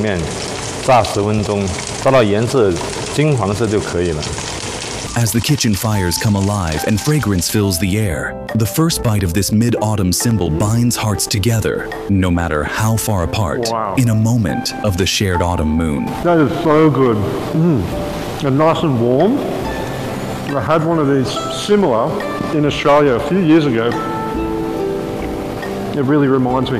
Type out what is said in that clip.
面炸10分钟，炸到颜色金黄色就可以了。 As the kitchen fires come alive and fragrance fills the air, the first bite of this mid-autumn symbol binds hearts together, no matter how far apart, in a moment of the shared autumn moon. That is so good. And nice and warm. I had one of these similar in Australia a few years ago. It really reminds me